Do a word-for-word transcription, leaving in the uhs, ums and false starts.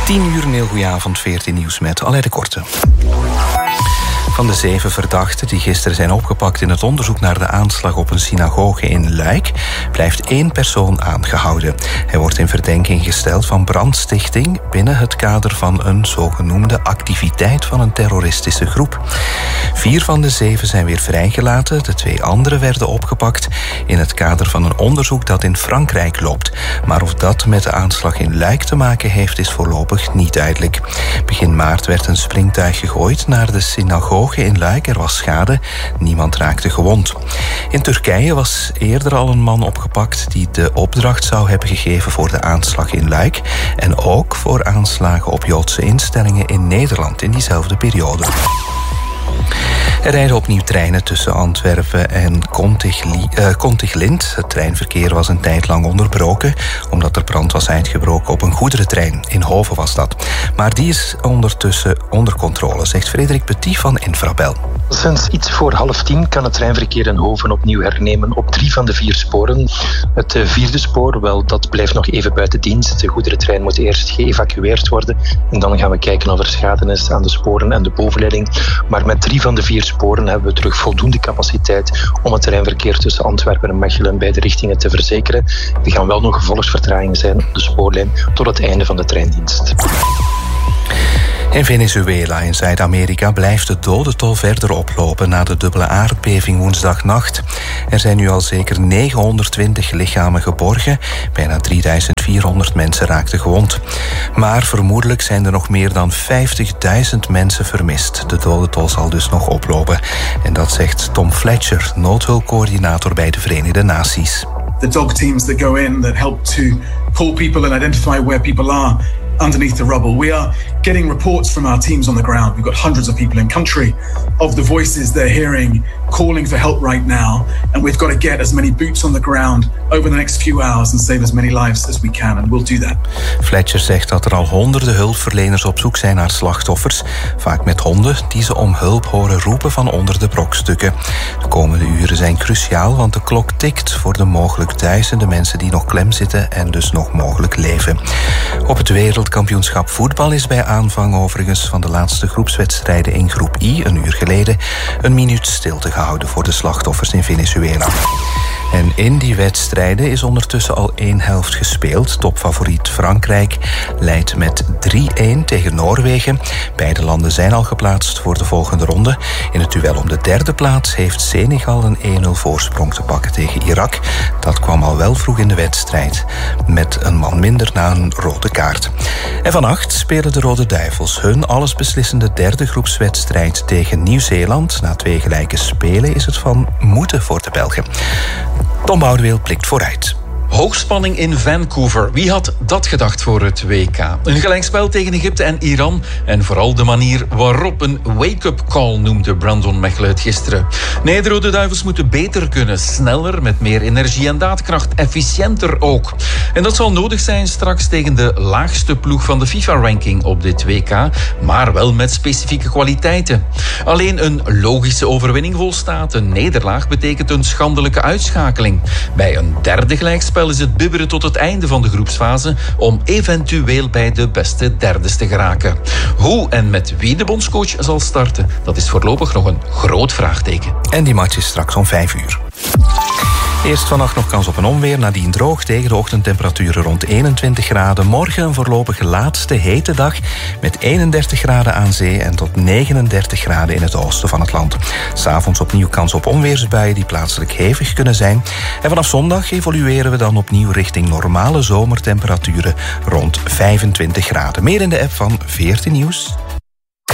tien uur, een heel goeie avond, veertien nieuws met Aleid de Korte. Van de zeven verdachten die gisteren zijn opgepakt in het onderzoek naar de aanslag op een synagoge in Luik, blijft één persoon aangehouden. Hij wordt in verdenking gesteld van brandstichting binnen het kader van een zogenoemde activiteit van een terroristische groep. Vier van de zeven zijn weer vrijgelaten. De twee anderen werden opgepakt in het kader van een onderzoek dat in Frankrijk loopt. Maar of dat met de aanslag in Luik te maken heeft, is voorlopig niet duidelijk. Begin maart werd een springtuig gegooid naar de synagoge in Luik. Er was schade, niemand raakte gewond. In Turkije was eerder al een man opgepakt die de opdracht zou hebben gegeven voor de aanslag in Luik en ook voor aanslagen op Joodse instellingen in Nederland in diezelfde periode. Er rijden opnieuw treinen tussen Antwerpen en Contiglint. Het treinverkeer was een tijd lang onderbroken omdat er brand was uitgebroken op een goederentrein. In Hoven was dat. Maar die is ondertussen onder controle, zegt Frederik Petit van Infrabel. Sinds iets voor half tien kan het treinverkeer in Hoven opnieuw hernemen op drie van de vier sporen. Het vierde spoor, wel, dat blijft nog even buiten dienst. De goederentrein moet eerst geëvacueerd worden en dan gaan we kijken of er schade is aan de sporen en de bovenleiding. Maar met drie van de vier sporen hebben we terug voldoende capaciteit om het treinverkeer tussen Antwerpen en Mechelen in beide richtingen te verzekeren. Er gaan wel nog gevolgsvertragingen zijn op de spoorlijn tot het einde van de treindienst. In Venezuela in Zuid-Amerika blijft de dodentol verder oplopen na de dubbele aardbeving woensdagnacht. Er zijn nu al zeker negenhonderdtwintig lichamen geborgen. Bijna drieduizend vierhonderd mensen raakten gewond. Maar vermoedelijk zijn er nog meer dan vijftigduizend mensen vermist. De dodentol zal dus nog oplopen. En dat zegt Tom Fletcher, noodhulpcoördinator bij de Verenigde Naties. The dog teams that go in that help to pull people and identify where people are underneath the rubble. We are getting reports from our teams on the ground. We've got hundreds of people in country of the voices they're hearing calling for help right now, and we've got to get as many boots on the ground over the next few hours and save as many lives as we can, and we'll do that. Fletcher zegt dat er al honderden hulpverleners op zoek zijn naar slachtoffers, vaak met honden die ze om hulp horen roepen van onder de brokstukken. De komende uren zijn cruciaal, want de klok tikt voor de mogelijk duizenden mensen die nog klem zitten en dus nog mogelijk leven. Op het wereldkampioenschap voetbal is bij aanvang overigens van de laatste groepswedstrijden in groep I een uur geleden een minuut stilte gehouden voor de slachtoffers in Venezuela. En in die wedstrijden is ondertussen al één helft gespeeld. Topfavoriet Frankrijk leidt met drie-een tegen Noorwegen. Beide landen zijn al geplaatst voor de volgende ronde. In het duel om de derde plaats heeft Senegal een één-nul voorsprong te pakken tegen Irak. Dat kwam al wel vroeg in de wedstrijd, met een man minder na een rode kaart. En vannacht spelen de Rode Duivels hun allesbeslissende derde groepswedstrijd tegen Nieuw-Zeeland. Na twee gelijke spelen is het van moeten voor de Belgen. Tom Boudeweel blikt vooruit. Hoogspanning in Vancouver. Wie had dat gedacht voor het W K? Een gelijkspel tegen Egypte en Iran. En vooral de manier waarop een wake-up call noemde Brandon Mechelen het gisteren. Nee, de Rode Duivels moeten beter kunnen. Sneller, met meer energie en daadkracht. Efficiënter ook. En dat zal nodig zijn straks tegen de laagste ploeg van de FIFA-ranking op dit W K. Maar wel met specifieke kwaliteiten. Alleen een logische overwinning volstaat. Een nederlaag betekent een schandelijke uitschakeling. Bij een derde gelijkspel is het bibberen tot het einde van de groepsfase om eventueel bij de beste derdes te geraken. Hoe en met wie de bondscoach zal starten, dat is voorlopig nog een groot vraagteken. En die match is straks om vijf uur. Eerst vannacht nog kans op een onweer, nadien droog tegen de ochtendtemperaturen rond eenentwintig graden. Morgen een voorlopige laatste hete dag met eenendertig graden aan zee en tot negenendertig graden in het oosten van het land. 'S Avonds opnieuw kans op onweersbuien die plaatselijk hevig kunnen zijn. En vanaf zondag evolueren we dan opnieuw richting normale zomertemperaturen rond vijfentwintig graden. Meer in de app van veertien Nieuws.